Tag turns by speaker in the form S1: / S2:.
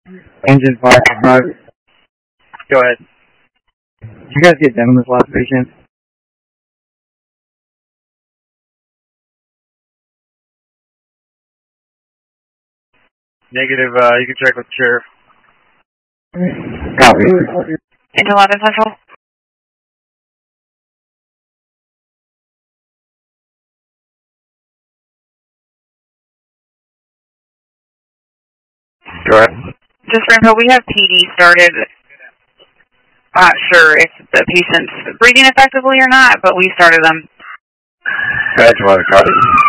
S1: Engine fire. Go ahead. Did you guys get done with this last patient? Negative, you can check with the sheriff. Copy.
S2: Into 11 Central.
S1: Go ahead.
S2: Just Rainbow, we have PD started. Not sure if the patient's breathing effectively or not, but we started them.
S1: Go ahead, you want to copy?